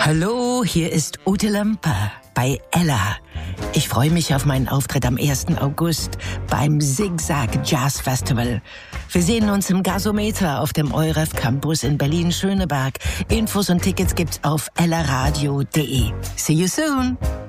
Hallo, hier ist Ute Lamper bei Ella. Ich freue mich auf meinen Auftritt am 1. August beim Zigzag Jazz Festival. Wir sehen uns im Gasometer auf dem EUREF Campus in Berlin-Schöneberg. Infos und Tickets gibt's auf ellaradio.de. See you soon!